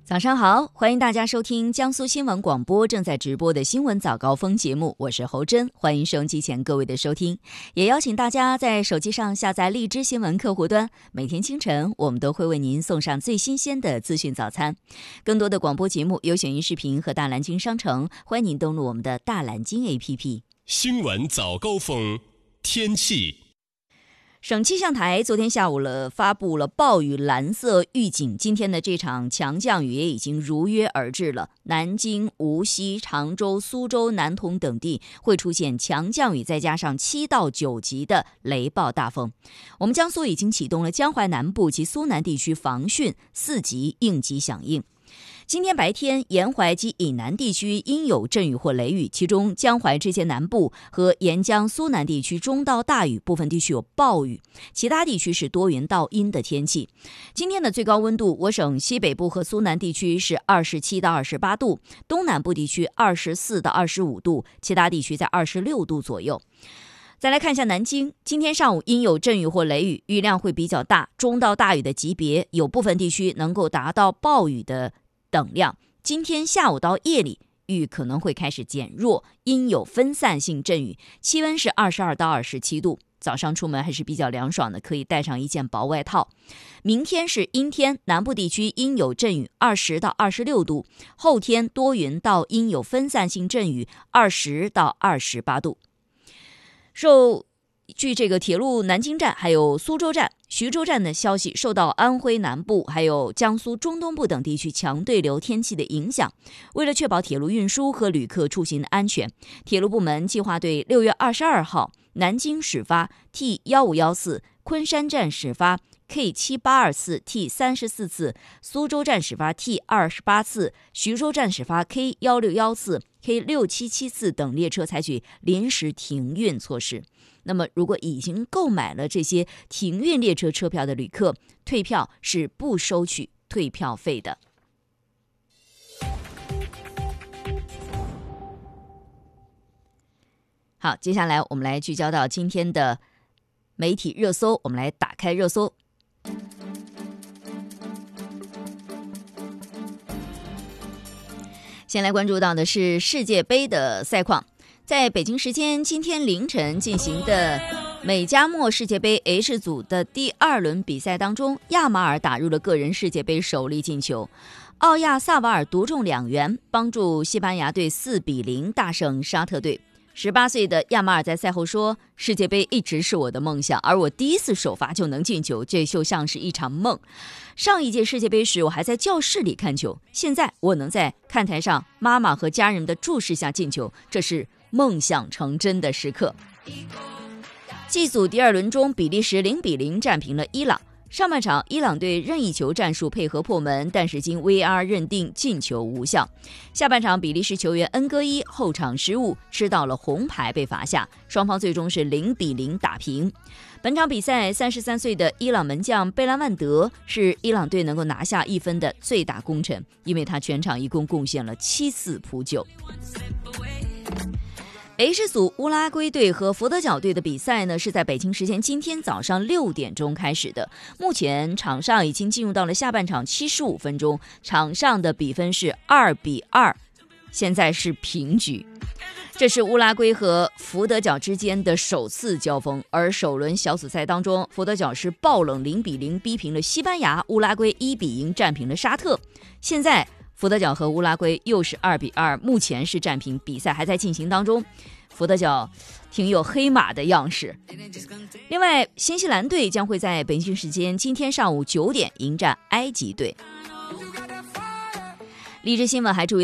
早上好，欢迎大家收听江苏新闻广播正在直播的新闻早高峰节目，我是侯真，欢迎收音机前各位的收听，也邀请大家在手机上下载荔枝新闻客户端，每天清晨我们都会为您送上最新鲜的资讯早餐。更多的广播节目、有选音视频和大蓝鲸商城，欢迎您登录我们的大蓝鲸 APP。 新闻早高峰天气。 省气象台昨天下午发布了暴雨蓝色预警，今天的这场强降雨也已经如约而至了。南京、无锡、常州、苏州、南通等地会出现强降雨，再加上7到9级的雷暴大风。我们江苏已经启动了江淮南部及苏南地区防汛4级应急响应。今天白天，沿淮及以南地区应有阵雨或雷雨，其中江淮之间南部和沿江苏南地区中到大雨，部分地区有暴雨，其他地区是多云到阴的天气。今天的最高温度，我省西北部和苏南地区是27到28度，东南部地区24到25度，其他地区在26度左右。再来看一下南京，今天上午应有阵雨或雷雨，雨量会比较大，中到大雨的级别，有部分地区能够达到暴雨的等量。今天下午到夜里，雨可能会开始减弱，应有分散性阵雨，气温是22到27度，早上出门还是比较凉爽的，可以带上一件薄外套。明天是阴天，南部地区应有阵雨，20到26度，后天多云到应有分散性阵雨，20到28度。据这个铁路南京站、还有苏州站、徐州站的消息，受到安徽南部还有江苏中东部等地区强对流天气的影响，为了确保铁路运输和旅客出行的安全，铁路部门计划对6月22号南京始发 T1514， 昆山站始发 K7824 T34次，苏州站始发 T28次，徐州站始发 K1614 K677次等列车采取临时停运措施。那么如果已经购买了这些停运列车车票的旅客，退票是不收取退票费的。好，接下来我们来聚焦到今天的媒体热搜，我们来打开热搜。先来关注到的是世界杯的赛况。在北京时间今天凌晨进行的美加墨世界杯 H 组的第2轮比赛当中，亚马尔打入了个人世界杯首粒进球，奥亚萨瓦尔独中2元，帮助西班牙队4-0大胜沙特队。18岁的亚马尔在赛后说，世界杯一直是我的梦想，而我第一次首发就能进球，这就像是一场梦。上一届世界杯时我还在教室里看球，现在我能在看台上妈妈和家人的注视下进球，这是梦想成真的时刻。G 组第2轮中，比利时0-0战平了伊朗。上半场伊朗队任意球战术配合破门，但是经 VAR 认定进球无效。下半场比利时球员恩戈伊后场失误，吃到了红牌被罚下，双方最终是0-0打平。本场比赛33岁的伊朗门将贝拉万德是伊朗队能够拿下1分的最大功臣，因为他全场一共贡献了7次扑救。H 组乌拉圭队和佛得角队的比赛呢，是在北京时间今天早上6点钟开始的。目前场上已经进入到了下半场75分钟，场上的比分是2-2，现在是平局。这是乌拉圭和佛得角之间的首次交锋，而首轮小组赛当中，佛得角是爆冷0-0逼平了西班牙，乌拉圭1-0战平了沙特。现在佛得角和乌拉圭又是2-2，目前是战平，比赛还在进行当中。佛得角挺有黑马的样式。另外，新西兰队将会在北京时间今天上午9点迎战埃及队。励志新闻还注意